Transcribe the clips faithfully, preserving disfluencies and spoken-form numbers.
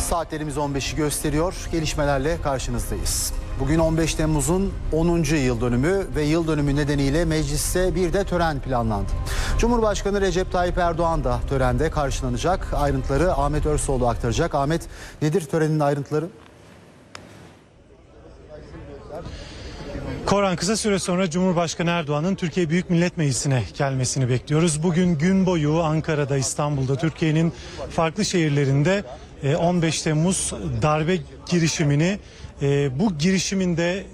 Saatlerimiz on beşi gösteriyor. Gelişmelerle karşınızdayız. Bugün on beş Temmuz'un onuncu yıl dönümü ve yıl dönümü nedeniyle mecliste bir de tören planlandı. Cumhurbaşkanı Recep Tayyip Erdoğan da törende karşılanacak. Ayrıntıları Ahmet Örsoğlu aktaracak. Ahmet, nedir törenin ayrıntıları? Koran, kısa süre sonra Cumhurbaşkanı Erdoğan'ın Türkiye Büyük Millet Meclisi'ne gelmesini bekliyoruz. Bugün gün boyu Ankara'da, İstanbul'da, Türkiye'nin farklı şehirlerinde on beş Temmuz darbe girişimini, bu girişiminde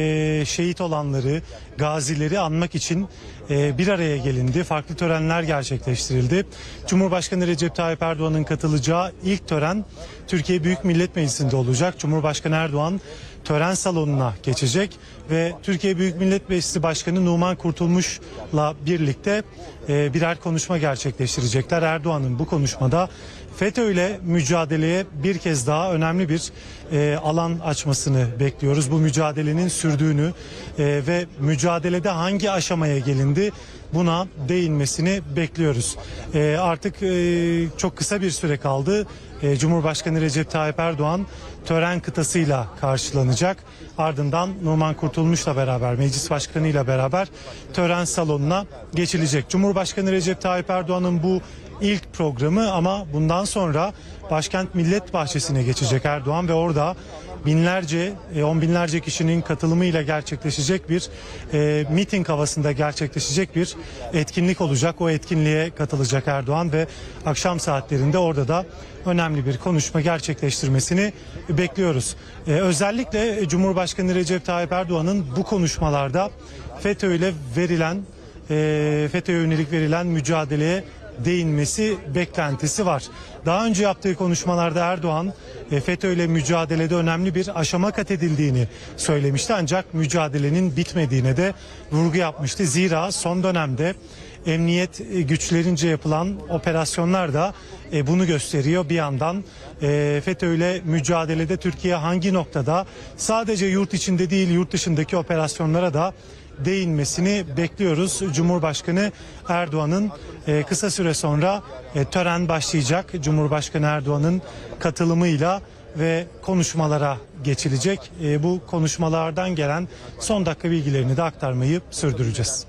şehit olanları, gazileri anmak için bir araya gelindi. Farklı törenler gerçekleştirildi. Cumhurbaşkanı Recep Tayyip Erdoğan'ın katılacağı ilk tören Türkiye Büyük Millet Meclisi'nde olacak. Cumhurbaşkanı Erdoğan tören salonuna geçecek ve Türkiye Büyük Millet Meclisi Başkanı Numan Kurtulmuş'la birlikte birer konuşma gerçekleştirecekler. Erdoğan'ın bu konuşmada FETÖ ile mücadeleye bir kez daha önemli bir e, alan açmasını bekliyoruz. Bu mücadelenin sürdüğünü e, ve mücadelede hangi aşamaya gelindi buna değinmesini bekliyoruz. E, artık e, çok kısa bir süre kaldı. E, Cumhurbaşkanı Recep Tayyip Erdoğan tören kıtasıyla karşılanacak. Ardından Numan Kurtulmuş'la beraber, Meclis Başkanı ile beraber tören salonuna geçilecek. Cumhurbaşkanı Recep Tayyip Erdoğan'ın bu ilk programı, ama bundan sonra Başkent Millet Bahçesi'ne geçecek Erdoğan ve orada binlerce, on binlerce kişinin katılımıyla gerçekleşecek bir e, miting havasında gerçekleşecek bir etkinlik olacak. O etkinliğe katılacak Erdoğan ve akşam saatlerinde orada da önemli bir konuşma gerçekleştirmesini bekliyoruz. E, özellikle Cumhurbaşkanı Recep Tayyip Erdoğan'ın bu konuşmalarda FETÖ ile verilen, e, FETÖ'ye yönelik verilen mücadeleye değinmesi beklentisi var. Daha önce yaptığı konuşmalarda Erdoğan FETÖ ile mücadelede önemli bir aşama kat edildiğini söylemişti, ancak mücadelenin bitmediğine de vurgu yapmıştı. Zira son dönemde emniyet güçlerince yapılan operasyonlar da bunu gösteriyor. Bir yandan FETÖ ile mücadelede Türkiye hangi noktada, sadece yurt içinde değil yurt dışındaki operasyonlara da değinmesini bekliyoruz. Cumhurbaşkanı Erdoğan'ın e, kısa süre sonra e, tören başlayacak. Cumhurbaşkanı Erdoğan'ın katılımıyla ve konuşmalara geçilecek. E, bu konuşmalardan gelen son dakika bilgilerini de aktarmayı sürdüreceğiz.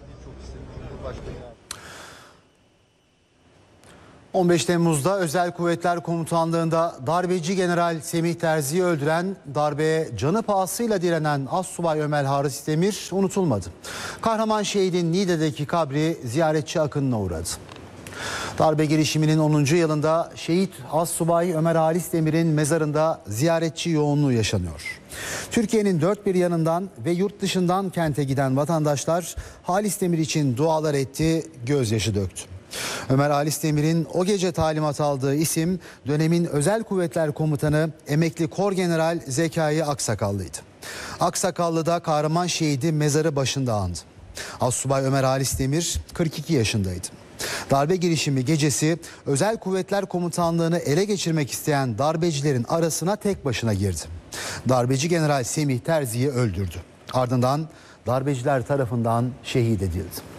on beş Temmuz'da Özel Kuvvetler Komutanlığı'nda darbeci General Semih Terzi'yi öldüren, darbeye canı pahasıyla direnen Astsubay Ömer Halis Demir unutulmadı. Kahraman şehidin Niğde'deki kabri ziyaretçi akınına uğradı. Darbe girişiminin onuncu yılında şehit Astsubay Ömer Halis Demir'in mezarında ziyaretçi yoğunluğu yaşanıyor. Türkiye'nin dört bir yanından ve yurt dışından kente giden vatandaşlar Halis Demir için dualar etti, gözyaşı döktü. Ömer Halis Demir'in o gece talimat aldığı isim dönemin Özel Kuvvetler Komutanı Emekli Korgeneral Zekai Aksakallı'ydı. Aksakallı da kahraman şehidi mezarı başında andı. Astsubay Ömer Halis Demir kırk iki yaşındaydı. Darbe girişimi gecesi Özel Kuvvetler Komutanlığı'nı ele geçirmek isteyen darbecilerin arasına tek başına girdi. Darbeci General Semih Terzi'yi öldürdü. Ardından darbeciler tarafından şehit edildi.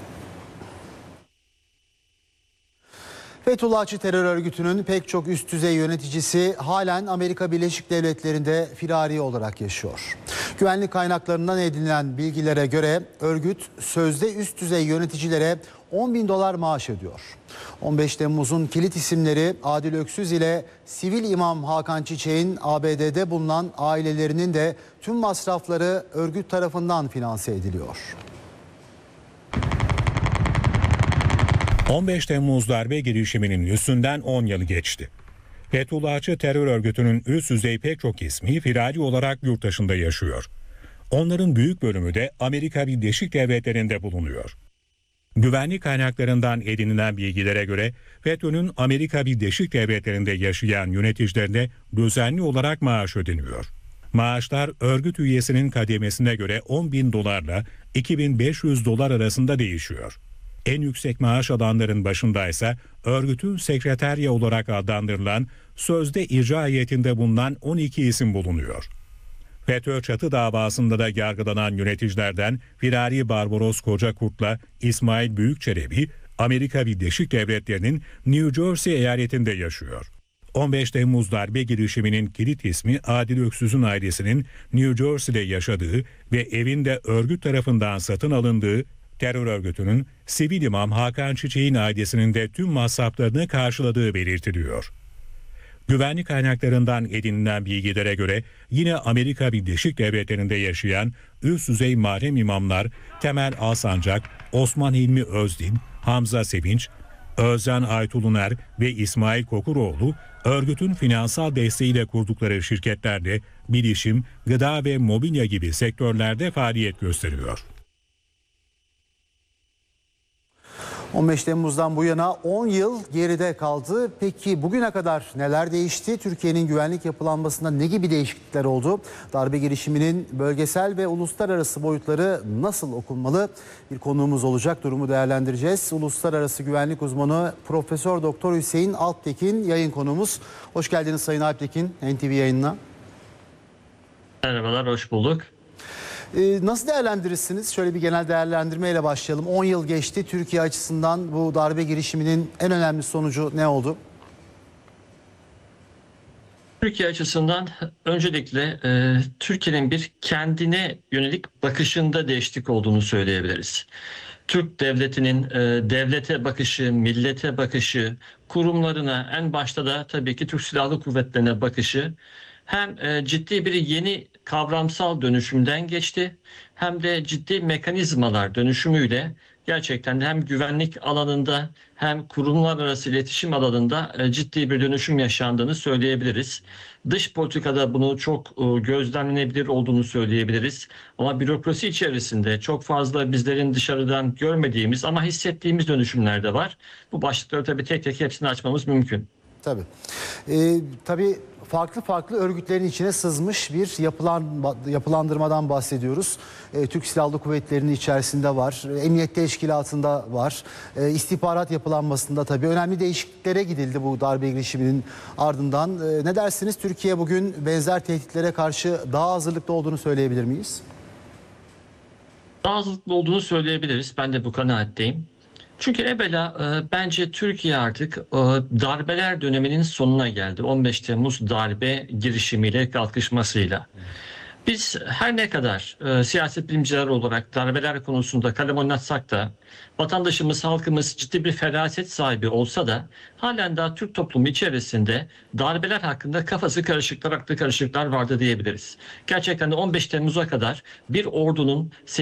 Fethullahçı terör örgütünün pek çok üst düzey yöneticisi halen Amerika Birleşik Devletleri'nde firari olarak yaşıyor. Güvenlik kaynaklarından edinilen bilgilere göre örgüt sözde üst düzey yöneticilere on bin dolar maaş ödüyor. on beş Temmuz'un kilit isimleri Adil Öksüz ile Sivil İmam Hakan Çiçek'in A B D'de bulunan ailelerinin de tüm masrafları örgüt tarafından finanse ediliyor. on beş Temmuz darbe girişiminin üstünden on yıl geçti. Fethullahçı terör örgütünün üst düzey pek çok ismi firari olarak yurt dışında yaşıyor. Onların büyük bölümü de Amerika Birleşik Devletleri'nde bulunuyor. Güvenlik kaynaklarından edinilen bilgilere göre FETÖ'nün Amerika Birleşik Devletleri'nde yaşayan yöneticilerine düzenli olarak maaş ödeniyor. Maaşlar örgüt üyesinin kademesine göre on bin dolarla iki bin beş yüz dolar arasında değişiyor. En yüksek maaş alanların başındaysa örgütün sekreterya olarak adlandırılan, sözde icra heyetinde bulunan on iki isim bulunuyor. FETÖ çatı davasında da yargılanan yöneticilerden firari Barbaros Kocakurt'la İsmail Büyükçelebi, Amerika Birleşik Devletleri'nin New Jersey eyaletinde yaşıyor. on beş Temmuz darbe girişiminin kilit ismi Adil Öksüz'ün ailesinin New Jersey'de yaşadığı ve evinde örgüt tarafından satın alındığı, terör örgütünün sivil imam Hakan Çiçek'in ailesinin de tüm masraflarını karşıladığı belirtiliyor. Güvenlik kaynaklarından edinilen bilgilere göre yine Amerika Birleşik Devletleri'nde yaşayan üst düzey mahrem imamlar Temel Alsancak, Osman Hilmi Özdin, Hamza Sevinç, Özcan Aytuluner ve İsmail Kokuroğlu örgütün finansal desteğiyle kurdukları şirketlerde bilişim, gıda ve mobilya gibi sektörlerde faaliyet gösteriyor. on beş Temmuz'dan bu yana on yıl geride kaldı. Peki bugüne kadar neler değişti? Türkiye'nin güvenlik yapılanmasında ne gibi değişiklikler oldu? Darbe girişiminin bölgesel ve uluslararası boyutları nasıl okunmalı? Bir konuğumuz olacak, durumu değerlendireceğiz. Uluslararası güvenlik uzmanı Profesör Doktor Hüseyin Alptekin yayın konuğumuz. Hoş geldiniz Sayın Alptekin N T V yayınına. Merhabalar, hoş bulduk. Ee, nasıl değerlendirirsiniz? Şöyle bir genel değerlendirmeyle başlayalım. on yıl geçti. Türkiye açısından bu darbe girişiminin en önemli sonucu ne oldu? Türkiye açısından öncelikle e, Türkiye'nin bir kendine yönelik bakışında değişiklik olduğunu söyleyebiliriz. Türk devletinin e, devlete bakışı, millete bakışı, kurumlarına, en başta da tabii ki Türk Silahlı Kuvvetleri'ne bakışı hem e, ciddi bir yeni kavramsal dönüşümden geçti, hem de ciddi mekanizmalar dönüşümüyle gerçekten de hem güvenlik alanında hem kurumlar arası iletişim alanında e, ciddi bir dönüşüm yaşandığını söyleyebiliriz. Dış politikada bunu çok e, gözlemlenebilir olduğunu söyleyebiliriz. Ama bürokrasi içerisinde çok fazla bizlerin dışarıdan görmediğimiz ama hissettiğimiz dönüşümler de var. Bu başlıkları tabii tek tek hepsini açmamız mümkün. Tabii. Ee, tabii farklı farklı örgütlerin içine sızmış bir yapılan, yapılandırmadan bahsediyoruz. Ee, Türk Silahlı Kuvvetleri'nin içerisinde var, Emniyet Teşkilatı'nda var, ee, istihbarat yapılanmasında tabii önemli değişikliklere gidildi bu darbe girişiminin ardından. Ee, ne dersiniz? Türkiye bugün benzer tehditlere karşı daha hazırlıklı olduğunu söyleyebilir miyiz? Daha hazırlıklı olduğunu söyleyebiliriz. Ben de bu kanaatteyim. Çünkü evvela e, bence Türkiye artık e, darbeler döneminin sonuna geldi. on beş Temmuz darbe girişimiyle, kalkışmasıyla. Biz her ne kadar e, siyaset bilimciler olarak darbeler konusunda kalem oynatsak da vatandaşımız, halkımız ciddi bir feraset sahibi olsa da halen daha Türk toplumu içerisinde darbeler hakkında kafası karışıklar, aklı karışıklar vardı diyebiliriz. Gerçekten de on beş Temmuz'a kadar bir ordunun